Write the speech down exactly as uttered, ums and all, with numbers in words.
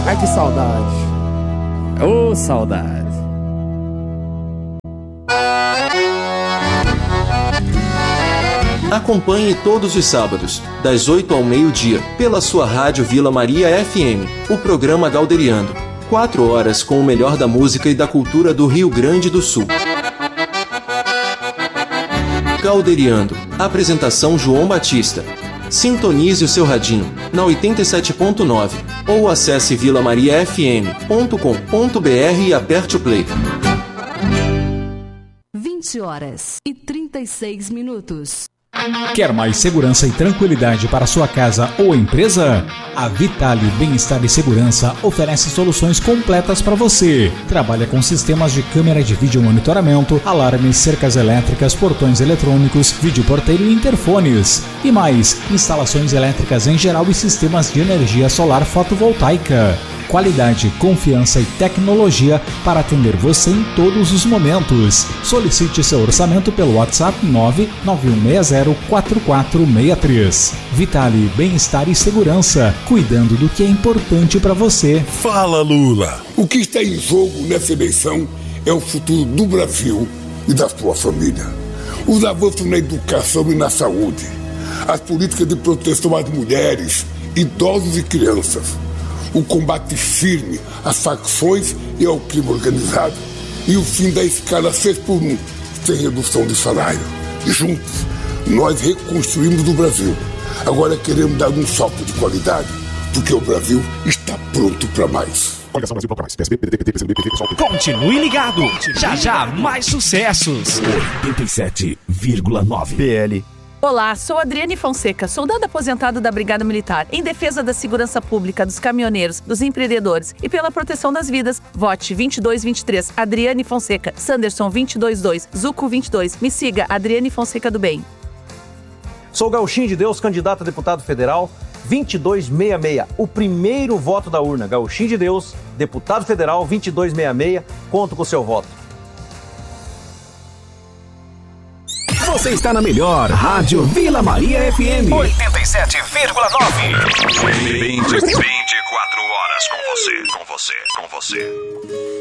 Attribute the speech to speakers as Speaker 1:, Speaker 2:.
Speaker 1: Ai, que saudade.
Speaker 2: Ô, oh, saudade.
Speaker 3: Acompanhe todos os sábados, das oito ao meio-dia, pela sua rádio Vila Maria F M, o programa Galderiando. Quatro horas com o melhor da música e da cultura do Rio Grande do Sul. Galderiando. Apresentação João Batista. Sintonize o seu radinho na oitenta e sete ponto nove ou acesse vila maria f m ponto com ponto b r e aperte o play.
Speaker 4: vinte horas e trinta e seis minutos.
Speaker 5: Quer mais segurança e tranquilidade para sua casa ou empresa? A Vitale Bem-Estar e Segurança oferece soluções completas para você. Trabalha com sistemas de câmera de vídeo monitoramento, alarmes, cercas elétricas, portões eletrônicos, vídeo porteiro e interfones. E mais, instalações elétricas em geral e sistemas de energia solar fotovoltaica. Qualidade, confiança e tecnologia para atender você em todos os momentos. Solicite seu orçamento pelo WhatsApp nove nove um seis zero quatro quatro seis três. Vitale Bem-Estar e Segurança, cuidando do que é importante para você.
Speaker 6: Fala, Lula! O que está em jogo nessa eleição é o futuro do Brasil e da sua família. Os avanços na educação e na saúde, as políticas de proteção às mulheres, idosos e crianças, o combate firme às facções e ao crime organizado e o fim da escala seis por um, sem redução de salário. Juntos, nós reconstruímos o Brasil. Agora queremos dar um salto de qualidade, porque o Brasil está pronto para mais.
Speaker 7: Coligação Brasil para mais. P S B, P D T, P T, P C B, P T, P S B.
Speaker 8: Continue ligado. Já já mais sucessos.
Speaker 9: oitenta e sete vírgula nove
Speaker 8: P L.
Speaker 10: Olá, sou Adriane Fonseca, soldado aposentado da Brigada Militar. Em defesa da segurança pública, dos caminhoneiros, dos empreendedores e pela proteção das vidas, vote vinte e dois vinte e três, Adriane Fonseca, Sanderson vinte e dois dois, Zuco vinte e dois. Me siga, Adriane Fonseca do Bem.
Speaker 11: Sou Gauchinho de Deus, candidato a deputado federal, vinte e dois sessenta e seis, o primeiro voto da urna. Gauchinho de Deus, deputado federal, vinte e dois sessenta e seis, conto com o seu voto.
Speaker 9: Você está na melhor Rádio Vila Maria F M.
Speaker 8: oitenta e sete vírgula nove.
Speaker 12: vinte, vinte e quatro horas com você, com você, com você.